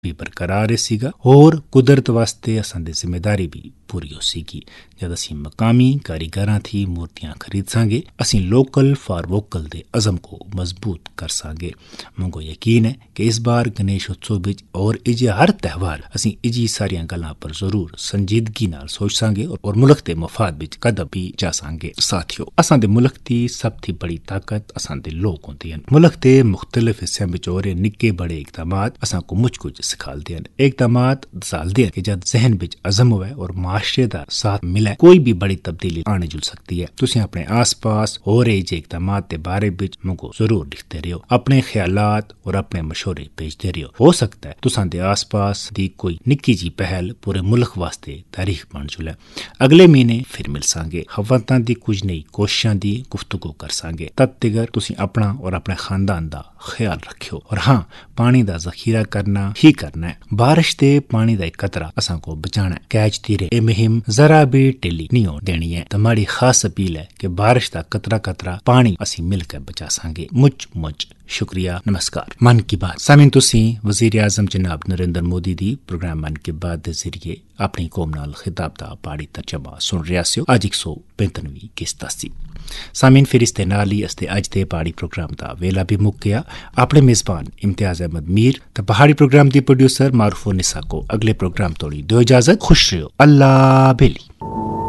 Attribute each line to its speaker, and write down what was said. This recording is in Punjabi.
Speaker 1: ਵੀ ਬਰਕਰਾਰ ਰਹੇਗਾ ਹੋਰ ਕੁਦਰਤ ਵਾਸਤੇ ਅਸਾਂ ਦੀ ਜ਼ਿੰਮੇਵਾਰੀ ਵੀ ਪੂਰੀ ਹੋਵੇਗੀ। ਜਦ ਅਸੀਂ ਮਕਾਮੀ ਕਾਰੀਗਰਾਂ ਥੀ ਮੂਰਤੀਆਂ ਖਰੀਦਸਾਂਗੇ ਅਸੀਂ ਲੋਕਲ ਫਾਰ ਵੋਕਲ ਦੇ ਅਜ਼ਮ ਕੋ ਮਜ਼ਬੂਤ ਕਰ ਸਾਂਗੇ। ਮੰਗੋ ਯਕੀਨ ਹੈ ਕਿ ਇਸ ਬਾਰ ਗਣੇਸ਼ ਉਤਸਵ ਵਿੱਚ ਔਰ ਇਜੇ ਹਰ ਤਿਉਹਾਰ ਅਸੀਂ ਇਜੀ ਸਾਰੀਆਂ ਗੱਲਾਂ ਪਰ ਜ਼ਰੂਰ ਸੰਜੀਦਗੀ ਨਾਲ ਸੋਚਾਂਗੇ ਔਰ ਮੁਲਕ ਦੇ ਮਫਾਦ ਵਿੱਚ ਕਦਮ ਵੀ ਜਾਸਾਂਗੇ। ਸਾਥੀਓ ਅਸਾਂ ਦੇ ਮੁਲਕ ਦੀ ਸਭ ਤੋਂ ਬੜੀ ਤਾਕਤ ਅਸਾਂ ਦੇ ਲੋਕ ਹੁੰਦੇ ਹਨ। ਮੁਲਕ ਦੇ ਮੁਖਤਲਿਫ ਹਿੱਸਿਆਂ ਵਿੱਚ ਹੋ ਰਹੇ ਨਿੱਕੇ ਬੜੇ ਇਕਦਾਮਾਤ ਅਸਾਂ ਕੋ ਮੁਝ ਕੁਝ ਸਿਖਾਲਦੇ ਹਨ। ਇਕਦਾਮਾਤ ਦਸਾਲਦੇ ਹਨ ਕਿ ਜਦ ਜ਼ਹਿਨ ਵਿੱਚ ਅਜ਼ਮ ਹੋਵੇ ਔਰ ਮਾਸ਼ਰੇ ਦਾ ਸਾਥ ਮਿਲੇ ਕੋਈ ਵੀ ਬੜੀ ਤਬਦੀਲੀ ਆਣੇ ਜੁਲ ਸਕਦੀ ਹੈ। ਤੁਸੀਂ ਆਪਣੇ ਆਸ-ਪਾਸ ਹੋ ਰਹੇ ਜੇ ਇਕਦਾਮਾਤ ਦੇ ਬਾਰੇ ਵਿੱਚ ਮੰਗੋ ਜ਼ਰੂਰ ਲਿਖਦੇ ਰਹੋ। ਆਪਣੇ ਖਿਆਲਾਤ ਔਰ ਆਪਣੇ ਮਸ਼ਵਰੇ ਭੇਜਦੇ ਰਹੋ। ਹੋ ਸਕਦਾ ਹੈ ਤੁਸਾਂ ਦੇ ਆਸ-ਪਾਸ ਦੀ ਕੋਈ ਨਿੱਕੀ ਜੀ ਪਹਿਲ ਪੂਰੇ ਮੁਲਕ ਵਾਸਤੇ ਤਾਰੀਖ ਬਣ ਜੁਲੇ। ਅਗਲੇ ਮਹੀਨੇ ਫਿਰ ਮਿਲ ਸਾਂਗੇ। ਹਵਾਤਾਂ ਦੀ ਕੁਝ ਨਈ ਕੋਸ਼ਿਸ਼ਾਂ ਦੀ ਗੁਫ਼ਤਗੂ ਕਰ ਸਾਂਗੇ। ਤਦ ਤੱਕ ਤੁਸੀਂ ਆਪਣਾ ਔਰ ਆਪਣੇ ਖਾਨਦਾਨ ਦਾ ਖਿਆਲ ਰੱਖਿਓ। ਔਰ ਹਾਂ ਪਾਣੀ ਦਾ ਜ਼ਖੀਰਾ ਕਰਨਾ ਹੀ ਕਰਨਾ ਹੈ। ਬਾਰਿਸ਼ ਦੇ ਪਾਣੀ ਦਾ ਇੱਕ ਕਤਰਾ ਅਸਾਂ को बचाना है। कैच तीरे ये मुहिम जरा भी ढिली नहीं हो देनी है। तुम्हारी खास अपील है कि बारिश का कतरा कतरा पानी असी मिलकर बचा सांगे। मुझ शुक्रिया। नमस्कार। मन की बात सामीन तुसी वजीर आजम जनाब नरेंद्र मोदी दी प्रोग्राम मन की बात दे जरिए अपनी कौम नाल खिताब दा पाड़ी तर्जमा सुन रहा हो। अज 195 किस्त सी सामीन फिर इस नाल ही असते अज दे पहाड़ी प्रोग्राम दा वेला भी मुक गया। अपने मेजबान इम्तियाज अहमद मीर ते पहाड़ी प्रोग्राम दी प्रोड्यूसर मारूफ निसा को अगले प्रोग्राम तोड़ी दो इजाजत। खुश रहो। अल्लाह बेली।